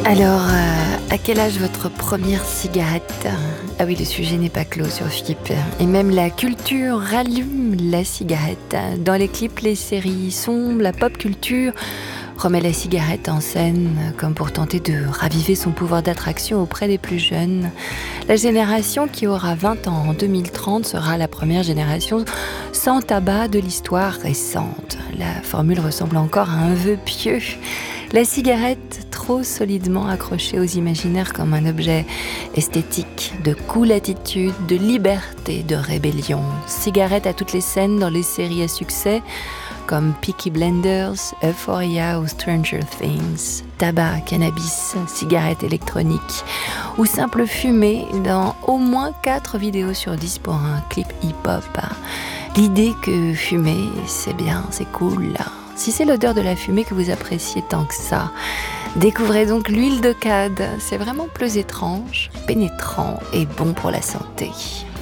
Alors, à quel âge votre première cigarette? Ah oui, le sujet n'est pas clos sur Flip. Et même la culture rallume la cigarette. Dans les clips, les séries sombres, la pop culture remet la cigarette en scène comme pour tenter de raviver son pouvoir d'attraction auprès des plus jeunes. La génération qui aura 20 ans en 2030 sera la première génération sans tabac de l'histoire récente. La formule ressemble encore à un vœu pieux. La cigarette, trop solidement accrochée aux imaginaires comme un objet esthétique, de cool attitude, de liberté, de rébellion. Cigarette à toutes les scènes dans les séries à succès, comme Peaky Blinders, Euphoria ou Stranger Things. Tabac, cannabis, cigarette électronique ou simple fumée dans au moins 4 vidéos sur 10 pour un clip hip-hop. L'idée que fumer, c'est bien, c'est cool. Si c'est l'odeur de la fumée que vous appréciez tant que ça, découvrez donc l'huile de cad. C'est vraiment plus étrange, pénétrant et bon pour la santé.